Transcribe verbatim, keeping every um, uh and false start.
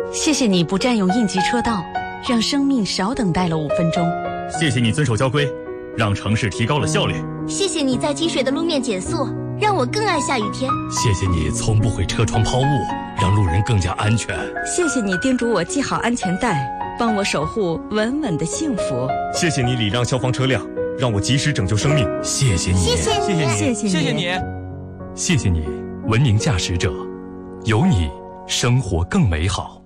谢谢你不占用应急车道，让生命少等待了五分钟。 谢谢你遵守交规，让城市提高了效率。 谢谢你在积水的路面减速，让我更爱下雨天。 谢谢你从不会车窗抛物，让路人更加安全。 谢谢你叮嘱我系好安全带，帮我守护稳稳的幸福。 谢谢你礼让消防车辆，让我及时拯救生命。 谢谢你， 谢谢你， 谢谢你， 谢谢你， 谢谢你，文明驾驶者，有你，生活更美好。